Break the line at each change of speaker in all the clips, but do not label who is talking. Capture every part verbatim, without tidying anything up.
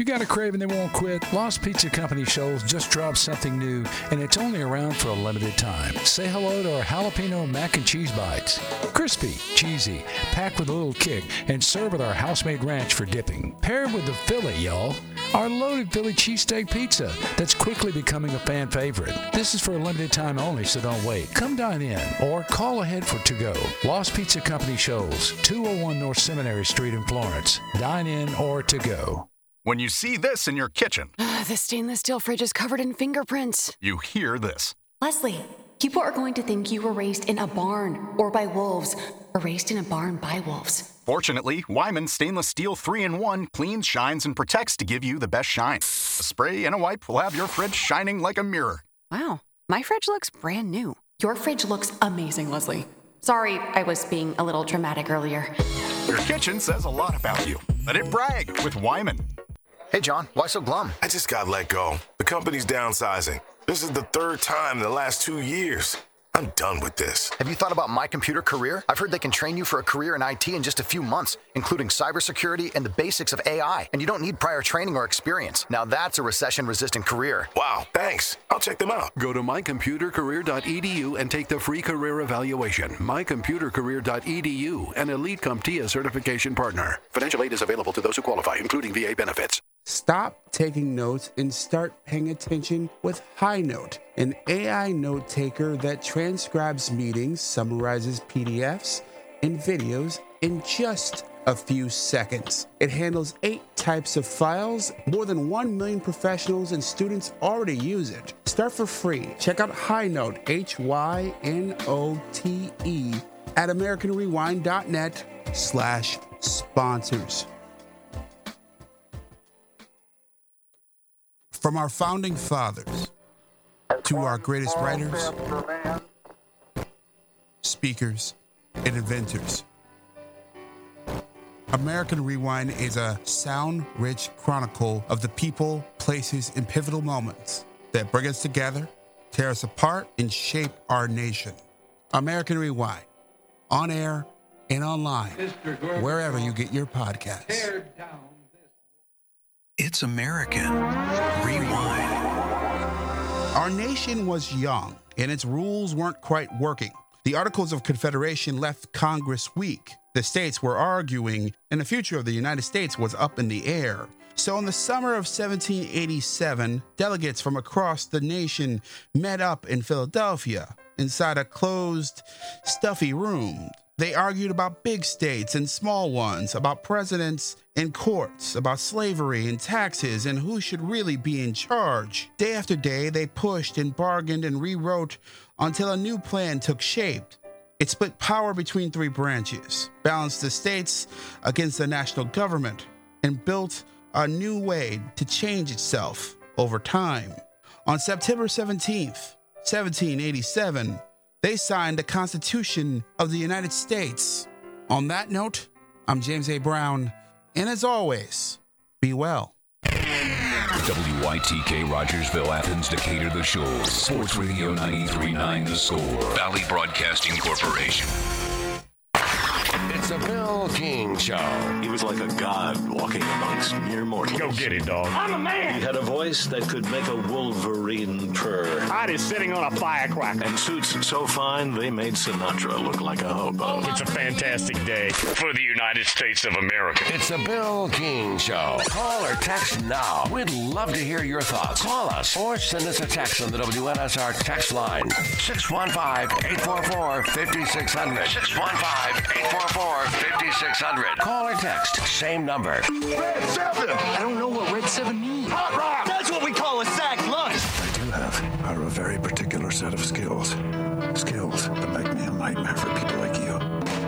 got a craving that won't quit? Lost Pizza Company Shoals just dropped something new, and it's only around for a limited time. Say hello to our jalapeno mac and cheese bites. Crispy, cheesy, packed with a little kick, and served with our house-made ranch for dipping. Paired with the Philly, y'all. Our loaded Philly cheesesteak pizza that's quickly becoming a fan favorite. This is for a limited time only, so don't wait. Come dine in or call ahead for to-go. Lost Pizza Company Shoals, two oh one North Seminary Street in Florence. Dine in or to-go.
When you see this in your kitchen,
The stainless steel fridge is covered in fingerprints.
you hear this.
Leslie, people are going to think you were raised in a barn or by wolves, or raised in a barn by wolves.
Fortunately, Wyman Stainless Steel three in one cleans, shines, and protects to give you the best shine. A spray and a wipe will have your fridge shining like a mirror.
Wow, my fridge looks brand new. Your fridge looks amazing, Leslie. Sorry, I was being a little dramatic earlier.
Your kitchen says a lot about you. Let it brag with Wyman.
Hey, John, why so glum?
I just got let go. The company's downsizing. This is the third time in the last two years. I'm done with this.
Have you thought about My Computer Career? I've heard they can train you for a career in I T in just a few months, including cybersecurity and the basics of A I. And you don't need prior training or experience. Now that's a recession-resistant career.
Wow, thanks. I'll check them out.
Go to my computer career dot e d u and take the free career evaluation. my computer career dot e d u, an Elite CompTIA certification partner. Financial aid is available to those who qualify, including V A benefits.
Stop taking notes and start paying attention with HighNote, an A I note taker that transcribes meetings, summarizes P D Fs and videos in just a few seconds. It handles eight types of files. More than one million professionals and students already use it. Start for free. Check out HighNote, H Y N O T E, at american rewind dot net slash sponsors. From our founding fathers to our greatest writers, speakers, and inventors, American Rewind is a sound-rich chronicle of the people, places, and pivotal moments that bring us together, tear us apart, and shape our nation. American Rewind, on air and online, wherever you get your podcasts.
It's American Rewind.
Our nation was young, and its rules weren't quite working. The Articles of Confederation left Congress weak. The states were arguing, and the future of the United States was up in the air. So in the summer of seventeen eighty-seven, delegates from across the nation met up in Philadelphia inside a closed, stuffy room. They argued about big states and small ones, about presidents and courts, about slavery and taxes, and who should really be in charge. Day after day, they pushed and bargained and rewrote until a new plan took shape. It split power between three branches, balanced the states against the national government, and built a new way to change itself over time. On September seventeenth, seventeen eighty-seven, they signed the Constitution of the United States. On that note, I'm James A. Brown, and as always, be well.
W Y T K Rogersville, Athens, Decatur, The Shoals. Sports Radio ninety-three point nine The Score. Valley Broadcasting Corporation.
It's a Bill King Show.
He was like a god walking amongst mere mortals.
Go get it, dog.
I'm a man. He had a voice that could make a wolverine purr.
Hot is sitting on a firecracker.
And suits so fine, they made Sinatra look like a hobo.
It's a fantastic day for the United States of America.
It's a Bill King Show. Call or text now. We'd love to hear your thoughts. Call us or send us a text on the W N S R text line. six one five, eight four four, five six zero zero. six one five, eight four four, five six zero zero. Call or text. Same number.
Red seven! I don't know what Red seven means. Hot rock! That's what we call a sack lunch!
I do have are a very particular set of skills. Skills that make me a nightmare for people like you.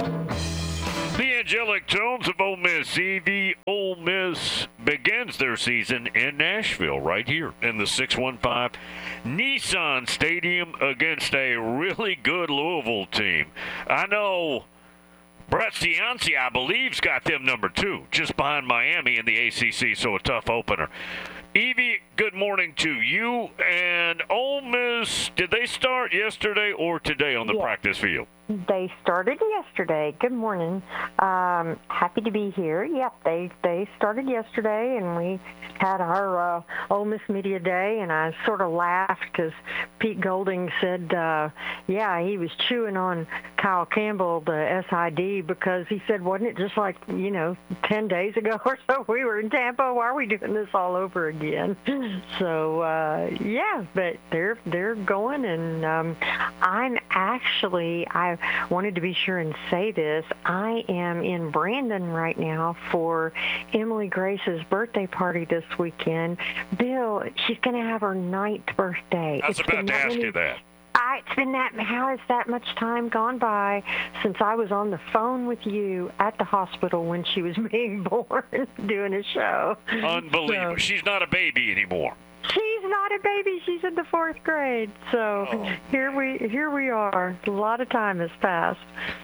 The angelic tones of Ole Miss. E V Ole Miss begins their season in Nashville, right here in the six one five Nissan Stadium against a really good Louisville team. I know Brett Cianci, I believe's got them number two, just behind Miami in the A C C, so a tough opener. Evie, good morning to you. And Ole Miss, did they start yesterday or today on the
yeah.
practice field?
They started yesterday. Good morning. Um, happy to be here. Yep, they they started yesterday, and we had our uh, Ole Miss Media Day, and I sort of laughed because Pete Golding said, uh, yeah, he was chewing on Kyle Campbell, the S I D, because he said, wasn't it just like, you know, ten days ago or so we were in Tampa? Why are we doing this all over again? So, uh, yeah, but they're, they're going, and um, I'm actually, I wanted to be sure and say this, I am in Brandon right now for Emily Grace's birthday party this weekend. Bill, she's going to have her ninth birthday.
I was
It's
about
been
to
that
ask
many-
you that.
I, it's been that, how has that much time gone by since I was on the phone with you at the hospital when she was being born, doing a show?
Unbelievable.
So,
She's not a baby anymore.
she's not a baby. She's in the fourth grade. So
Oh.
here we here we are. A lot of time has passed.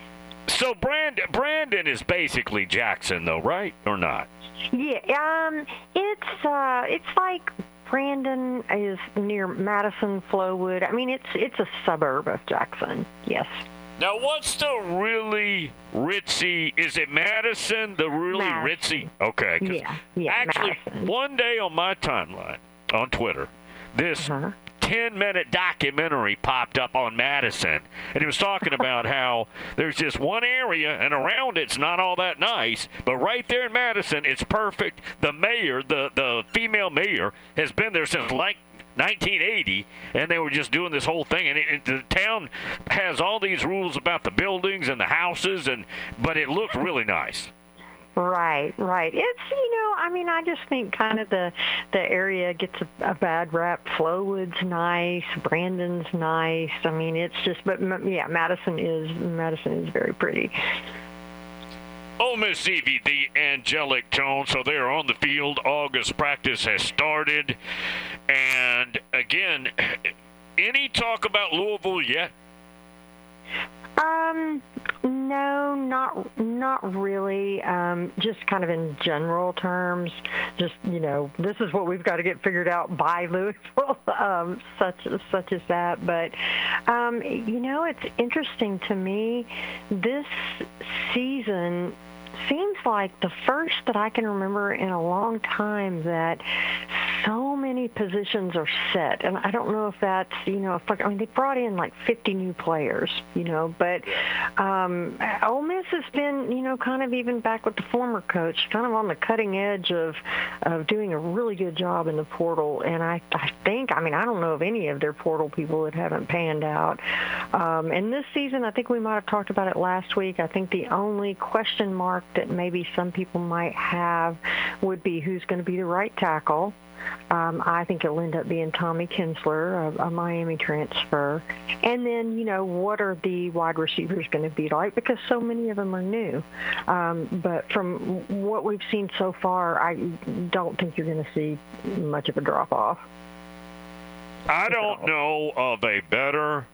So Brandon, Brandon is basically Jackson, though, right? Or not?
Yeah, um, it's uh, it's like Brandon is near Madison, Flowood. I mean, it's it's a suburb of Jackson. Yes.
Now, what's the really ritzy? Is it Madison? The really
Madison.
ritzy? Okay. 'cause
Yeah, yeah,
Actually,
Madison.
one day on my timeline on Twitter, this
Uh-huh.
ten-minute documentary popped up on Madison, and it was talking about how there's just one area, and around it's not all that nice, but right there in Madison, it's perfect. The mayor, the, the female mayor, has been there since like nineteen eighty, and they were just doing this whole thing, and it, it, the town has all these rules about the buildings and the houses, and but it looked really nice.
Right, right. It's, you know, I mean, I just think kind of the the area gets a, a bad rap. Flowood's nice, Brandon's nice. I mean, it's just, but m- yeah, Madison is Madison is very pretty.
Ole Miss Evie, the angelic tone. So they're on the field. August practice has started, and again, any talk about Louisville yet?
Um, no, not not really. Um, just kind of in general terms. Just, you know, this is what we've got to get figured out by Louisville, um, such such as that. But um, you know, it's interesting to me. This season seems like the first that I can remember in a long time that so many positions are set. And I don't know if that's, you know, if, I mean, they brought in like fifty new players, you know, but um, Ole Miss has been, you know, kind of even back with the former coach, kind of on the cutting edge of, of doing a really good job in the portal. And I, I think, I mean, I don't know of any of their portal people that haven't panned out. Um, and this season, I think we might have talked about it last week. I think the only question mark that maybe some people might have would be who's going to be the right tackle. Um, I think it'll end up being Tommy Kinsler, a, a Miami transfer. And then, you know, what are the wide receivers going to be like? Because so many of them are new. Um, but from what we've seen so far, I don't think you're going to see much of a drop-off.
I don't know of a better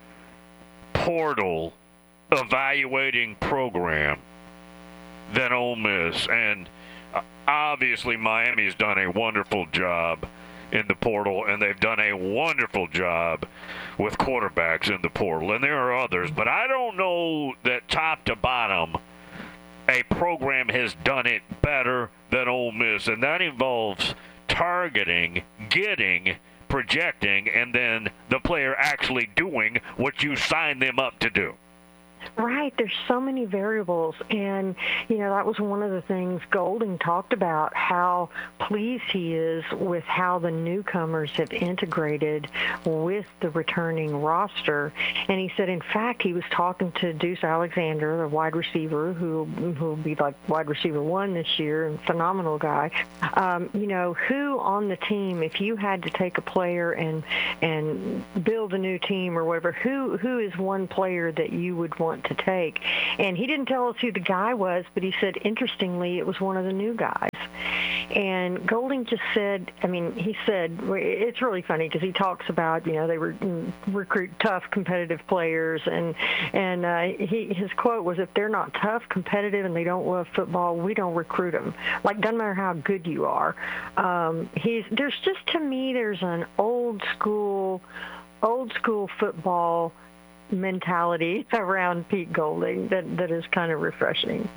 portal evaluating program than Ole Miss. And obviously, Miami's done a wonderful job in the portal, and they've done a wonderful job with quarterbacks in the portal. And there are others, but I don't know that top to bottom a program has done it better than Ole Miss, and that involves targeting, getting, projecting, and then the player actually doing what you signed them up to do.
Right. There's so many variables. And, you know, that was one of the things Golding talked about, how pleased he is with how the newcomers have integrated with the returning roster. And he said, in fact, he was talking to Deuce Alexander, the wide receiver, who who will be like wide receiver one this year, and phenomenal guy. Um, you know, who on the team, if you had to take a player and and build a new team or whatever, who who is one player that you would want to take? And he didn't tell us who the guy was, but he said, interestingly, it was one of the new guys. And Golding just said, I mean, he said, it's really funny because he talks about, you know, they re- recruit tough, competitive players. And and uh, he, his quote was, if they're not tough, competitive, and they don't love football, we don't recruit them. Like, doesn't matter how good you are. Um, he's there's just, to me, there's an old school, old school football mentality around Pete Golding that, that is kind of refreshing.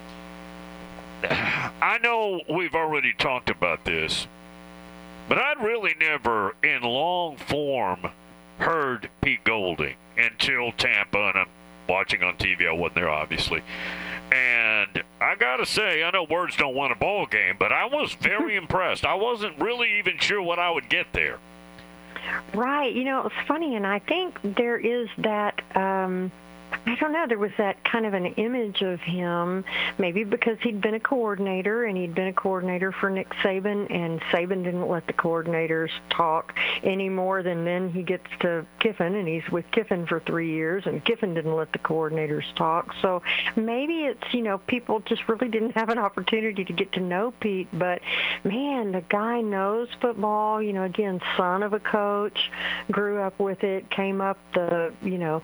I know we've already talked about this, but I'd really never, in long form, heard Pete Golding until Tampa, and I'm watching on T V. I wasn't there, obviously. And I got to say, I know words don't win a ball game, but I was very impressed. I wasn't really even sure what I would get there.
Right. You know, it's funny, and I think there is that, um, I don't know, there was that kind of an image of him, maybe because he'd been a coordinator, and he'd been a coordinator for Nick Saban, and Saban didn't let the coordinators talk any more than then he gets to Kiffin, and he's with Kiffin for three years, and Kiffin didn't let the coordinators talk. So maybe it's, you know, people just really didn't have an opportunity to get to know Pete, but, man, the guy knows football, you know, again, son of a coach, grew up with it, came up the, you know,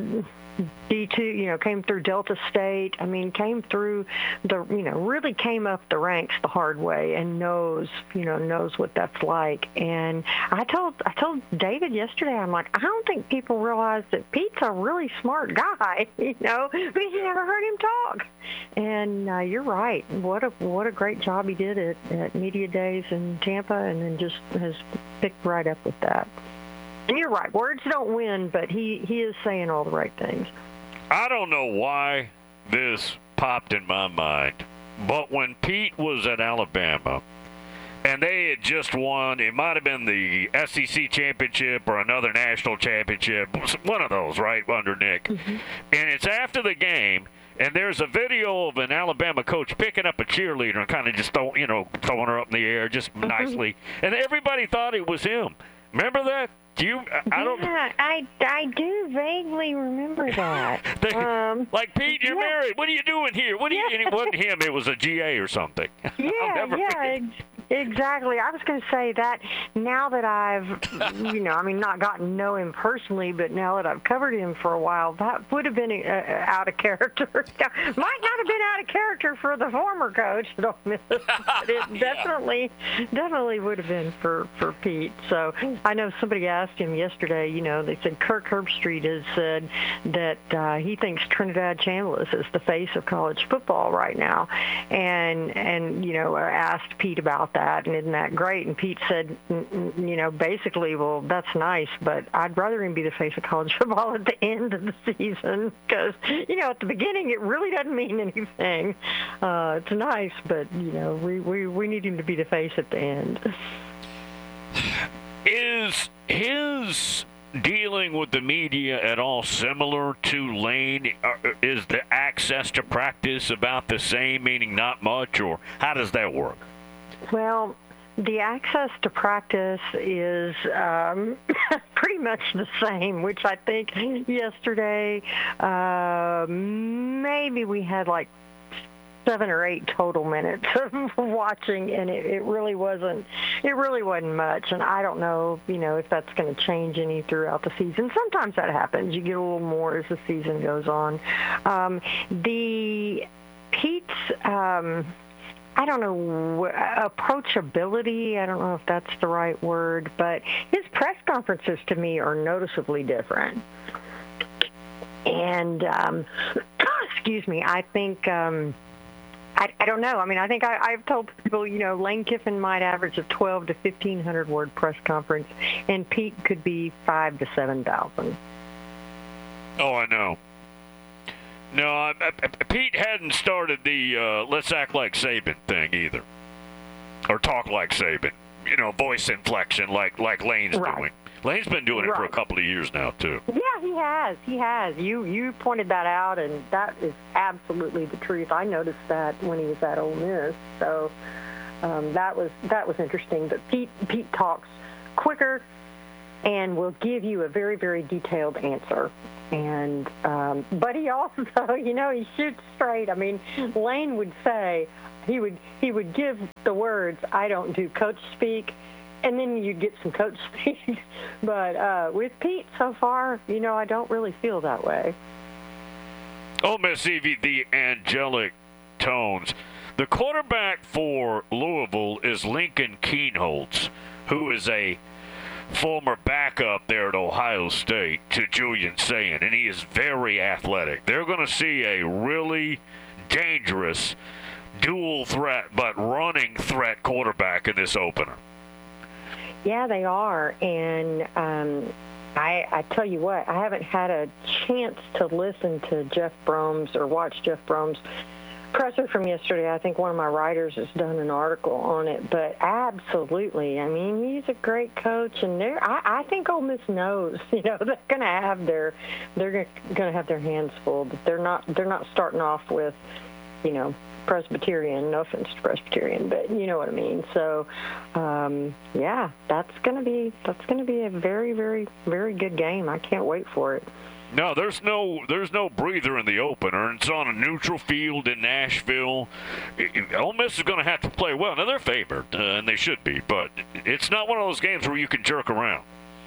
D two, you know, came through Delta State. I mean, came through the, you know, really came up the ranks the hard way and knows, you know, knows what that's like. And I told, I told David yesterday, I'm like, I don't think people realize that Pete's a really smart guy, you know, because you never heard him talk. And uh, you're right. What a, what a great job he did at, at Media Days in Tampa, and then just has picked right up with that. And you're right. Words don't win, but he, he is saying all the right things.
I don't know why this popped in my mind, but when Pete was at Alabama and they had just won, it might have been the S E C championship or another national championship, one of those, right, under Nick. Mm-hmm. And it's after the game, and there's a video of an Alabama coach picking up a cheerleader and kind of just throw, you know, throwing her up in the air just mm-hmm. nicely. And everybody thought it was him. Remember that? Do you, I don't.
Yeah, I, I do vaguely remember that.
they,
um,
like, Pete, you're yeah. married. What are you doing here? What are you? And it wasn't him. It was a G A or something.
Yeah, yeah, exactly. I was going to say that now that I've, you know, I mean, not gotten to know him personally, but now that I've covered him for a while, that would have been uh, out of character. Might not have been out of character for the former coach at Ole Miss, but it yeah. definitely, definitely would have been for, for Pete. So I know somebody asked him yesterday, you know, they said Kirk Herbstreit has said that uh, he thinks Trinidad Chambliss is the face of college football right now, and and you know, asked Pete about that, and isn't that great? And Pete said, you know, basically, well, that's nice, but I'd rather him be the face of college football at the end of the season, because, you know, at the beginning it really doesn't mean anything. Uh, it's nice, but, you know, we, we, we need him to be the face at the end.
Is his dealing with the media at all similar to Lane? Is the access to practice about the same, meaning not much, or how does that work?
Well, the access to practice is um, pretty much the same, which I think yesterday uh, maybe we had like seven or eight total minutes of watching, and it, it really wasn't it really wasn't much. And I don't know, you know, if that's going to change any throughout the season. Sometimes that happens. You get a little more as the season goes on. Um, the Pete's um, I don't know, approachability, I don't know if that's the right word, but his press conferences to me are noticeably different. And, um, excuse me, I think, um, I, I don't know. I mean, I think I, I've told people, you know, Lane Kiffin might average a twelve to fifteen hundred word press conference, and Pete could be five to seven thousand.
Oh, I know. No, I, I, Pete hadn't started the uh, let's act like Saban thing either, or talk like Saban. You know, voice inflection like like Lane's right. doing. Lane's been doing it right. for a couple of years now too.
Yeah, he has. He has. You you pointed that out, and that is absolutely the truth. I noticed that when he was at Ole Miss. So um, that was that was interesting. But Pete Pete talks quicker and will give you a very, very detailed answer. And um, but he also, you know, he shoots straight. I mean, Lane would say he would he would give the words, "I don't do coach speak," and then you'd get some coach speak. But uh, with Pete so far, you know, I don't really feel that way.
Ole Miss E V, the angelic tones. The quarterback for Louisville is Lincoln Kienholz, who is a former backup there at Ohio State to Julian Sayin, and he is very athletic. They're going to see a really dangerous dual threat but running threat quarterback in this opener.
Yeah, they are, and um, I, I tell you what, I haven't had a chance to listen to Jeff Brohm's or watch Jeff Brohm's presser from yesterday. I think one of my writers has done an article on it, but absolutely, I mean, he's a great coach, and they're, I, I think Ole Miss knows, you know, they're going to have their, they're going to have their hands full, but they're not, they're not starting off with, you know, Presbyterian, no offense to Presbyterian, but you know what I mean. So, um, yeah, that's going to be, that's going to be a very, very, very good game. I can't wait for it.
No, there's no there's no breather in the opener. It's on a neutral field in Nashville. It, it, Ole Miss is going to have to play well. Now, they're favored, uh, and they should be, but it's not one of those games where you can jerk around.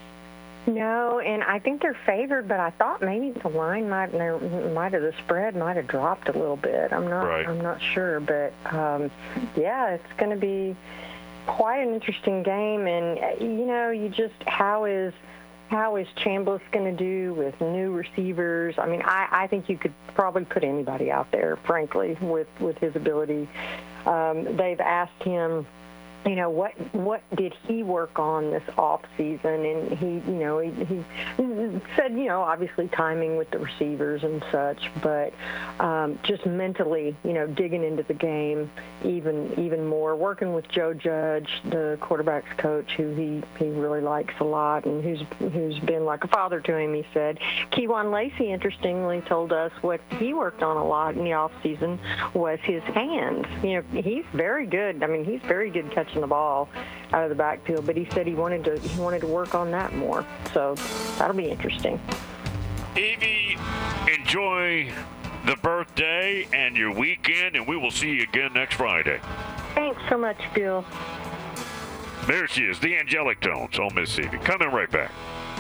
No, and I think they're favored, but I thought maybe the line might might have the spread might have dropped a little bit. I'm not right. I'm not sure, but um, yeah, it's going to be quite an interesting game, and you know, you just how is. How is Chambliss going to do with new receivers? I mean, I, I think you could probably put anybody out there, frankly, with, with his ability. Um, they've asked him, you know, what what did he work on this off season? And he, you know, he, he said, you know, obviously timing with the receivers and such, but um, just mentally, you know, digging into the game even even more, working with Joe Judge, the quarterback's coach, who he, he really likes a lot and who's who's been like a father to him, he said. Keywan Lacey, interestingly, told us what he worked on a lot in the off season was his hands. You know, he's very good. I mean, he's very good catching the ball out of the backfield, but he said he wanted to he wanted to work on that more. So that'll be interesting.
Evie, enjoy the birthday and your weekend, and we will see you again next Friday.
Thanks so much, Bill.
There she is, the Angelic Tones, Ole Miss Evie. Coming right back.